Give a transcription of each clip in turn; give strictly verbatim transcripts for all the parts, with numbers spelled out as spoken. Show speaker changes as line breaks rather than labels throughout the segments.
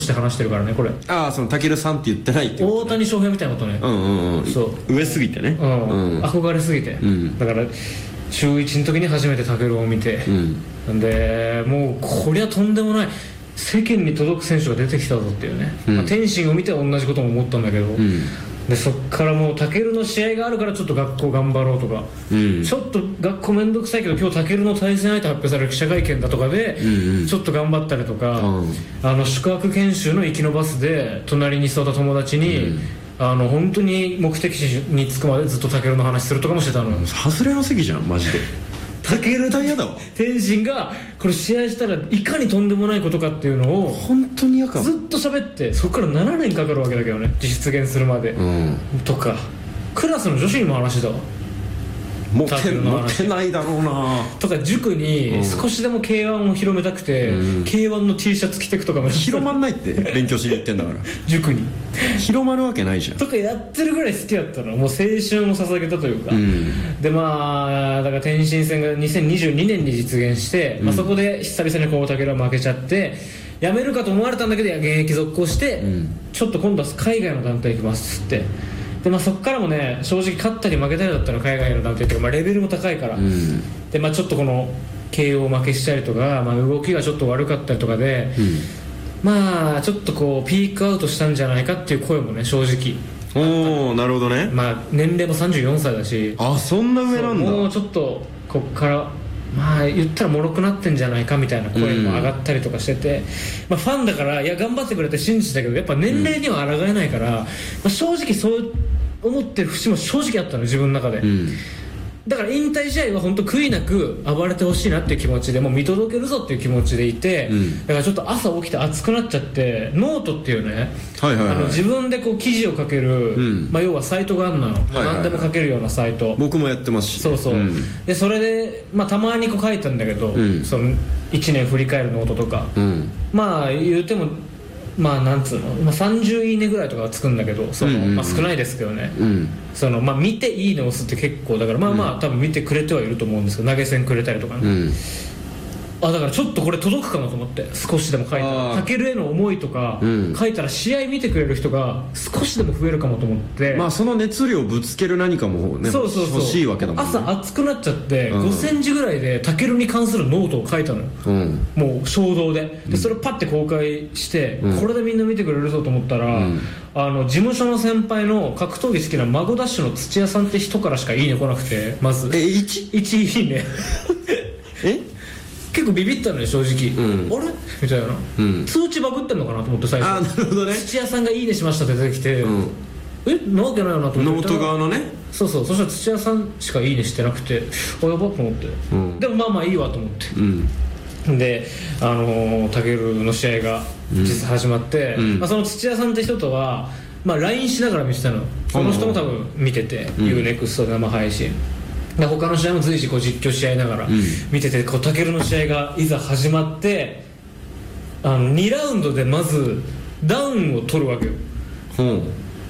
して話してるからねこれ。
ああ、そのタケルさんって言ってないってこと、ね、
大谷翔平みたいなことね。
うんうんうん。そう上すぎてね、
うん、
うん、
憧れすぎて、うん、だから中いちの時に初めてタケルを見て、うん、でもうこりゃとんでもない世間に届く選手が出てきたぞっていうね、うん、まあ、天心を見て同じことも思ったんだけど、うん、でそっからもうタケルの試合があるからちょっと学校頑張ろうとか、うん、ちょっと学校めんどくさいけど今日タケルの対戦相手発表される記者会見だとかで、うんうん、ちょっと頑張ったりとか、うん、あの宿泊研修の行きのバスで隣に座った友達に、うん、あの本当に目的地に着くまでずっとタケルの話するとかもしてたの。
外れの席じゃんマジで。タケル大嫌だわ。
天心がこれ試合したらいかにとんでもないことかっていうのを
本当に嫌か
ずっと喋って、そこからななねんかかるわけだけどね、実現するまで、うん、とかクラスの女子にも話だわ。
モテモテないだろうな
とか塾に少しでも ケーワン を広めたくて、うん、ケーワン の T シャツ着てくとかも
広まんないって勉強しに行ってんだから
塾に
広まるわけないじゃん
とかやってるぐらい好きだったの。もう青春を捧げたというか、うん、でまあだから天心戦がにせんにじゅうにねんに実現して、うん、まあ、そこで久々にこうタケルは負けちゃって辞めるかと思われたんだけど現役続行して、うん、ちょっと今度は海外の団体行きますってで、まあ、そこからもね正直勝ったり負けたりだったら海外の団体というか、まあ、レベルも高いから、うん、で、まあ、ちょっとこの ケーオー 負けしたりとか、まあ、動きがちょっと悪かったりとかで、うん、まあちょっとこうピークアウトしたんじゃないかっていう声もね正直。
おお、なるほどね。
まあ年齢もさんじゅうよんさいだし、
あ、そんな上なんだ。
もうちょっとこっからまあ言ったら脆くなってんじゃないかみたいな声も上がったりとかしてて、うん、まあ、ファンだからいや頑張ってくれて信じたけどやっぱ年齢には抗えないから、うん、まあ、正直そう思ってる節も正直あったの自分の中で、うん、だから引退試合は本当悔いなく暴れてほしいなっていう気持ちでもう見届けるぞっていう気持ちでいて、うん、だからちょっと朝起きて熱くなっちゃってノートっていうね、はいはいはい、あの自分でこう記事を書ける、うん、まあ、要はサイトがあるのよ、はいはいはい、何でも書けるようなサイト
僕もやってますし、
そうそう、うん、でそれで、まあ、たまにこう書いたんだけど、うん、そのいちねん振り返るノートとか、うん、まあ言うてもまあなんつうの、まあ、さんじゅういいねぐらいとかはつくんだけどその、うんうんうん、まあ、少ないですけどね、うん、そのまあ、見ていいね押すって結構だからまあまあ、うん、多分見てくれてはいると思うんですけど投げ銭くれたりとかね、うん、あだからちょっとこれ届くかもと思って少しでも書いたらタケルへの思いとか、うん、書いたら試合見てくれる人が少しでも増えるかもと思って、まあ
その熱量をぶつける何かもねそうそうそう欲しいわけだもんね。
朝熱くなっちゃって、うん、ごセンチぐらいでタケルに関するノートを書いたのよ、うん、もう衝動 で, でそれをパッて公開して、うん、これでみんな見てくれるぞと思ったら、うん、あの事務所の先輩の格闘技好きなマゴダッシュの土屋さんって人からしかいいね来なくて、まず
え いち?
いちいいね
え
結構ビビったのよ正直、うん、あれみたいな、うん、通知バグってんのかなと思って最初。
あ、なるほどね。
土屋さんがいいねしましたって出てきて、うん、えなわけないよなと思って
ノート側のね、
そうそう、そしたら土屋さんしかいいねしてなくてあやばと思って、うん、でもまあまあいいわと思って、うん、であのー、タケルの試合が実際始まって、うん、まあ、その土屋さんって人とは、まあ、ライン しながら見てたの。その人も多分見てて、うん、ユーネクスト で生配信で他の試合も随時こう実況し合いながら見てて、こうタケルの試合がいざ始まってあのにラウンドでまずダウンを取るわけよ、うん、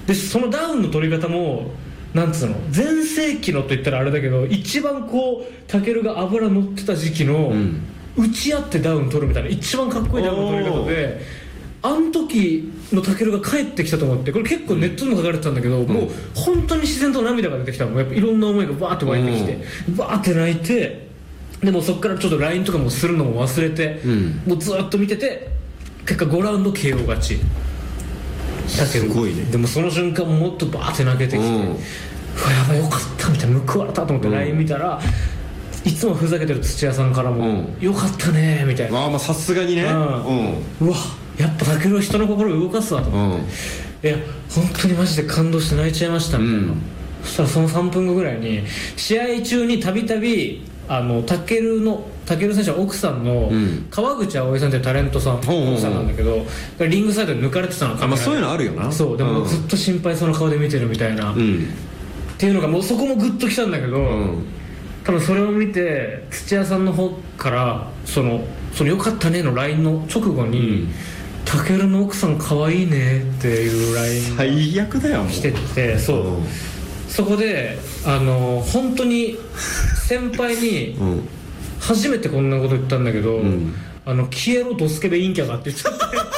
でそのダウンの取り方もなんつうの全盛期のと言ったらあれだけど一番こうタケルが油乗ってた時期の、うん、打ち合ってダウン取るみたいな一番かっこいいダウンの取り方であの時のタケルが帰ってきたと思って、これ結構ネットにも書かれてたんだけど、うん、もう本当に自然と涙が出てきたの。やっぱいろんな思いがバーって湧いてきて、うん、バーって泣いて、でもそっからちょっと ライン とかもするのも忘れて、うん、もうずっと見てて結果ごラウンド ケーオー 勝ちタケル。
すごいね。で
もその瞬間もっとバーって泣けてきて、うん、うわやばいよかったみたいな報われたと思って ライン 見たら、うん、いつもふざけてる土屋さんからも、うん、よかったねみたいな。
あまあさすがにね、うん
うん、うわやっぱタケルは人の心を動かすわと思って、うん、いや本当にマジで感動して泣いちゃいましたみたいな、うん、そしたらそのさんぷんごぐらいに試合中にたびたびタケルのタケル選手は奥さんの川口葵さんというタレントさん、うん、奥さんなんだけど、うん、リングサイドで抜かれてたの。
あ、まあ、そういうのあるよな。
そうでもずっと心配そうな顔で見てるみたいな、うん、っていうのがもうそこもグッときたんだけど、うん、多分それを見て土屋さんの方からそのそのよかったねの ライン の直後に、うん、タケルの奥さん可愛いねっていう ライン
最悪だよもう
来てて、そう、うん、そこであの本当に先輩に初めてこんなこと言ったんだけど、うん、あの消えろドスケベ陰キャがって言っちゃって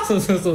そうそうそう